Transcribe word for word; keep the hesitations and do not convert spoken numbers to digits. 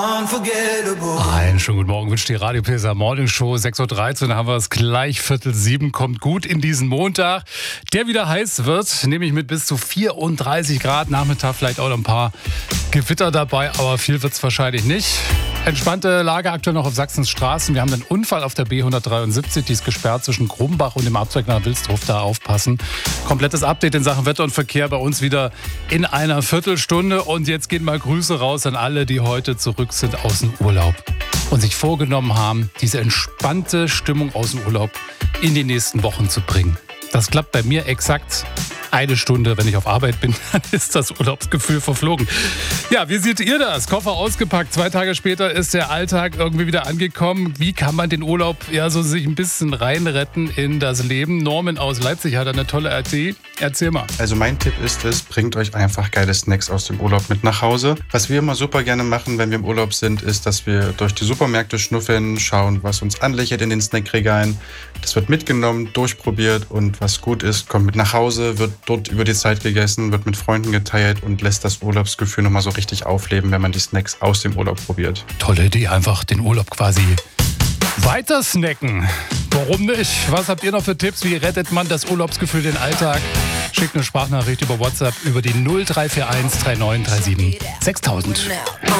Einen schönen guten Morgen, wünscht die Radio P S A Morning Show. sechs Uhr dreizehn haben wir es gleich, Viertel sieben, kommt gut in diesen Montag, der wieder heiß wird, nämlich mit bis zu vierunddreißig Grad, Nachmittag vielleicht auch noch ein paar Gewitter dabei, aber viel wird es wahrscheinlich nicht. Entspannte Lage aktuell noch auf Sachsens Straßen. Wir haben einen Unfall auf der B hundertdreiundsiebzig, die ist gesperrt zwischen Grumbach und dem Abzweig nach Wilsdruf, da aufpassen. Komplettes Update in Sachen Wetter und Verkehr bei uns wieder in einer Viertelstunde. Und jetzt gehen mal Grüße raus an alle, die heute zurück sind aus dem Urlaub und sich vorgenommen haben, diese entspannte Stimmung aus dem Urlaub in die nächsten Wochen zu bringen. Das klappt bei mir exakt eine Stunde, wenn ich auf Arbeit bin, dann ist das Urlaubsgefühl verflogen. Ja, wie seht ihr das? Koffer ausgepackt, zwei Tage später ist der Alltag irgendwie wieder angekommen. Wie kann man den Urlaub ja so sich ein bisschen reinretten in das Leben? Norman aus Leipzig hat eine tolle Idee. Erzähl mal. Also mein Tipp ist es, bringt euch einfach geile Snacks aus dem Urlaub mit nach Hause. Was wir immer super gerne machen, wenn wir im Urlaub sind, ist, dass wir durch die Supermärkte schnuffeln, schauen, was uns anlächelt in den Snackregalen. Das wird mitgenommen, durchprobiert und was gut ist, kommt mit nach Hause, wird dort über die Zeit gegessen, wird mit Freunden geteilt und lässt das Urlaubsgefühl nochmal so richtig aufleben, wenn man die Snacks aus dem Urlaub probiert. Tolle Idee, einfach den Urlaub quasi weiter snacken. Warum nicht? Was habt ihr noch für Tipps? Wie rettet man das Urlaubsgefühl, den Alltag? Schickt eine Sprachnachricht über WhatsApp über die null drei vier eins drei neun drei sieben sechstausend.